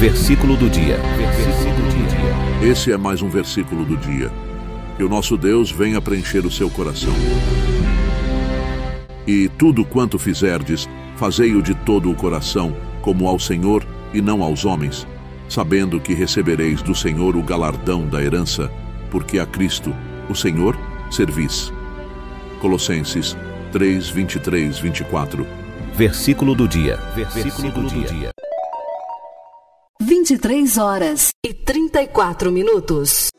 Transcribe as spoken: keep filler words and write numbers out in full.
Versículo do dia. Versículo do dia. Esse é mais um versículo do dia. Que o nosso Deus venha preencher o seu coração. E tudo quanto fizerdes, fazei-o de todo o coração, como ao Senhor e não aos homens, sabendo que recebereis do Senhor o galardão da herança, porque a Cristo, o Senhor, servis. Colossenses três, vinte e três, vinte e quatro. Versículo do dia. Versículo do dia. vinte e três horas e trinta e quatro minutos.